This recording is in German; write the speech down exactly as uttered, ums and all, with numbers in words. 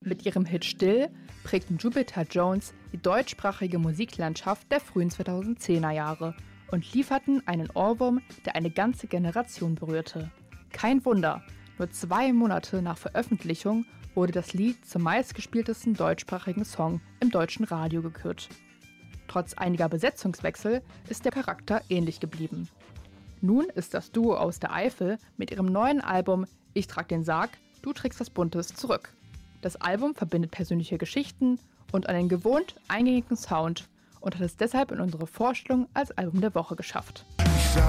Mit ihrem Hit Still prägten Jupiter Jones die deutschsprachige Musiklandschaft der frühen zweitausendzehner Jahre und lieferten einen Ohrwurm, der eine ganze Generation berührte. Kein Wunder, nur zwei Monate nach Veröffentlichung wurde das Lied zum meistgespieltesten deutschsprachigen Song im deutschen Radio gekürt. Trotz einiger Besetzungswechsel ist der Charakter ähnlich geblieben. Nun ist das Duo aus der Eifel mit ihrem neuen Album Ich trag den Sarg, du trägst was Buntes zurück. Das Album verbindet persönliche Geschichten und einen gewohnt eingängigen Sound und hat es deshalb in unsere Vorstellung als Album der Woche geschafft.